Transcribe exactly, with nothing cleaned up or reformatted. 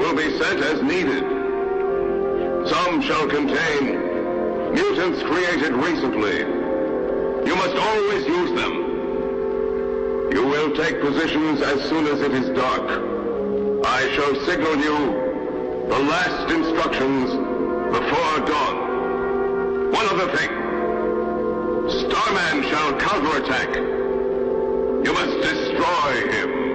will be sent as needed. Some shall contain mutants created recently. You must always use them. You will take positions as soon as it is dark. I shall signal you the last instructions before dawn. One other thing. Starman shall counterattack. You must destroy him.